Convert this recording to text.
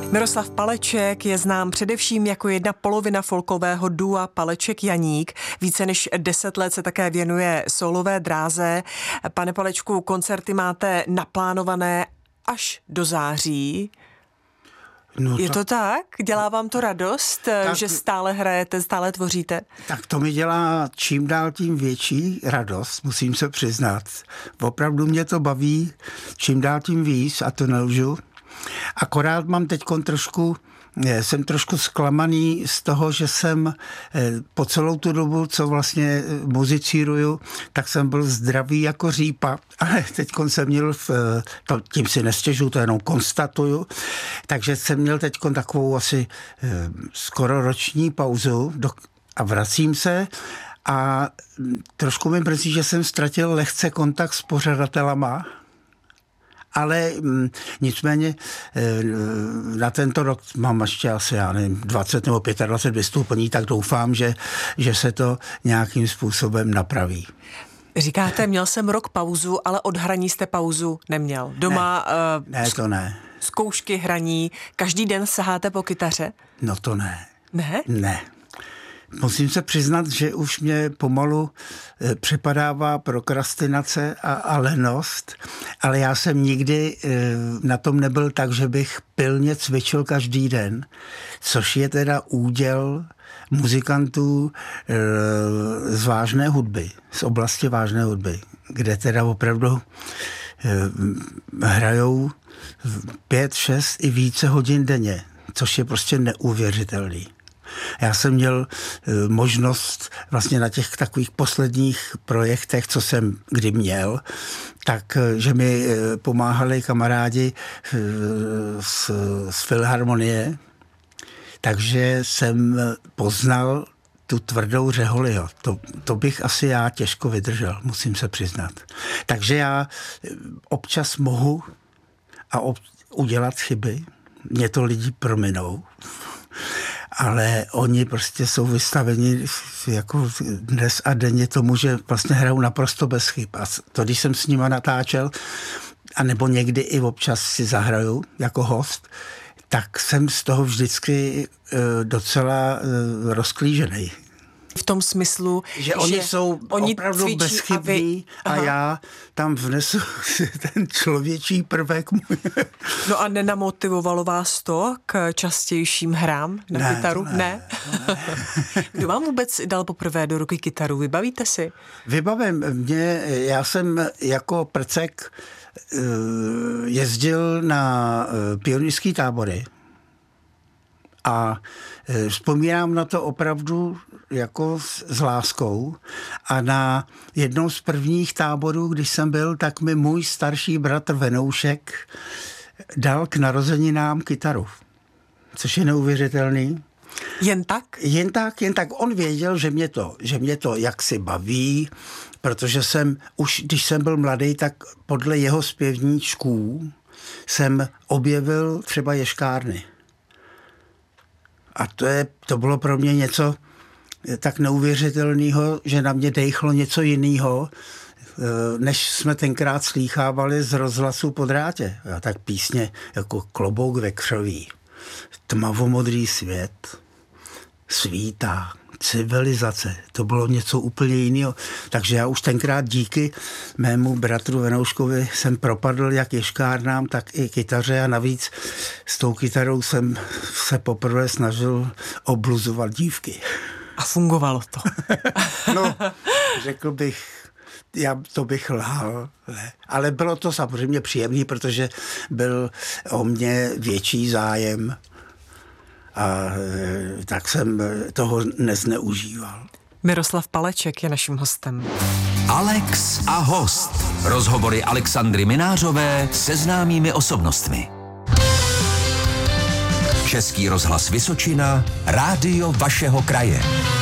Miroslav Paleček je znám především jako jedna polovina folkového dua Paleček Janík. Více než 10 let se také věnuje solové dráze. Pane Palečku, koncerty máte naplánované až do září. No, je to tak? Dělá vám to radost, tak, že stále hrajete, stále tvoříte? Tak to mi dělá čím dál tím větší radost, musím se přiznat. Opravdu mě to baví čím dál tím víc, a to nelžu. Akorát mám teďkon jsem trošku zklamaný z toho, že jsem po celou tu dobu, co vlastně muzicíruju, tak jsem byl zdravý jako řípa, ale teďkon jsem měl, tím si nestěžuju, to jenom konstatuju, takže jsem měl teďkon takovou asi skoro roční pauzu a vracím se a trošku mi mrzí, že jsem ztratil lehce kontakt s pořadatelama, ale nicméně na tento rok mám ještě asi, 20 nebo 25 vystoupení, tak doufám, že se to nějakým způsobem napraví. Říkáte, měl jsem rok pauzu, ale od hraní jste pauzu neměl. Doma ne, to ne. Zkoušky hraní, každý den saháte po kytaře? No to ne. Ne? Ne. Musím se přiznat, že už mě pomalu přepadává prokrastinace a lenost, ale já jsem nikdy na tom nebyl tak, že bych pilně cvičil každý den, což je teda úděl muzikantů z vážné hudby, z oblasti vážné hudby, kde teda opravdu hrajou 5, 6 i více hodin denně, což je prostě neuvěřitelný. Já jsem měl možnost vlastně na těch takových posledních projektech, co jsem kdy měl, tak, že mi pomáhali kamarádi z Filharmonie, takže jsem poznal tu tvrdou řeholi. To bych asi já těžko vydržel, musím se přiznat. Takže já občas mohu udělat chyby, mě to lidi prominou, ale oni prostě jsou vystaveni jako dnes a denně tomu, že vlastně hrajou naprosto bez chyb. A to, když jsem s nima natáčel, anebo někdy i občas si zahraju jako host, tak jsem z toho vždycky docela rozklížený. V tom smyslu, že oni jsou opravdu bezchybní a já tam vnesu ten člověčí prvek můj. No a nenamotivovalo vás to k častějším hrám na kytaru? Ne. Kdo vám vůbec dal poprvé do ruky kytaru? Vybavíte si? Vybavím. Já jsem jako prcek jezdil na pionýrský tábory a vzpomínám na to opravdu jako s láskou a na jednou z prvních táborů, když jsem byl, tak mi můj starší bratr Venoušek dal k narozeninám kytaru, což je neuvěřitelný. Jen tak? Jen tak. On věděl, že mě to jaksi baví, protože jsem už, když jsem byl mladý, tak podle jeho zpěvníčků jsem objevil třeba ješkárny. A to bylo pro mě něco tak neuvěřitelného, že na mě dejchlo něco jiného, než jsme tenkrát slýchávali z rozhlasu po drátě. A tak písně jako Klobouk ve křoví, Tmavomodrý svět, Svítá, Civilizace. To bylo něco úplně jiného. Takže já už tenkrát díky mému bratru Venouškovi jsem propadl jak ješkárnám, tak i kytaře a navíc s tou kytarou jsem se poprvé snažil obluzovat dívky. A fungovalo to? No, řekl bych, to bych lhal. Ale bylo to samozřejmě příjemný, protože byl o mě větší zájem a tak jsem toho nezneužíval. Miroslav Paleček je naším hostem. Alex a host. Rozhovory Alexandry Minářové se známými osobnostmi. Český rozhlas Vysočina, rádio vašeho kraje.